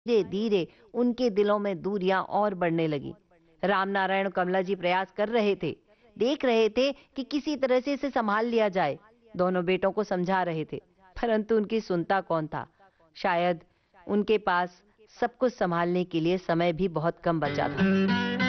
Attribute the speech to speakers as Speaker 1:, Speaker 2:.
Speaker 1: धीरे धीरे उनके दिलों में दूरियां और बढ़ने लगी। रामनारायण और कमला जी प्रयास कर रहे थे, देख रहे थे कि किसी तरह से इसे संभाल लिया जाए। दोनों बेटों को समझा रहे थे, परंतु उनकी सुनता कौन था। शायद उनके पास सब कुछ संभालने के लिए समय भी बहुत कम बचा था।